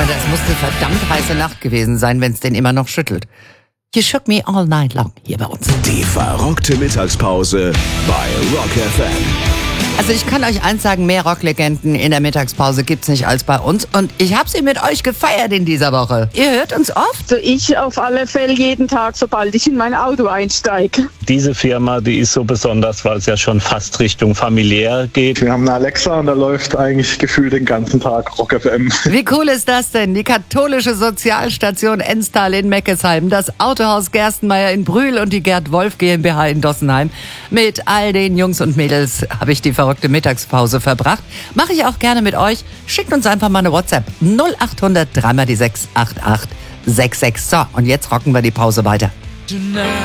Junge, das muss eine verdammt heiße Nacht gewesen sein, wenn es den immer noch schüttelt. You shook me all night long hier bei uns. Die verrockte Mittagspause bei Rock FM. Also ich kann euch eins sagen, mehr Rocklegenden in der Mittagspause gibt's nicht als bei uns. Und ich habe sie mit euch gefeiert in dieser Woche. Ihr hört uns oft? Also ich auf alle Fälle jeden Tag, sobald ich in mein Auto einsteige. Diese Firma, die ist so besonders, weil es ja schon fast Richtung familiär geht. Wir haben eine Alexa und da läuft eigentlich gefühlt den ganzen Tag Rock FM. Wie cool ist das denn? Die katholische Sozialstation Enstal in Meckesheim, das Autohaus Gerstenmeier in Brühl und die Gerd Wolf GmbH in Dossenheim. Mit all den Jungs und Mädels habe ich die verrückte Mittagspause verbracht. Mache ich auch gerne mit euch. Schickt uns einfach mal eine WhatsApp. 0800 3 mal die 6 88 66. So, und jetzt rocken wir die Pause weiter.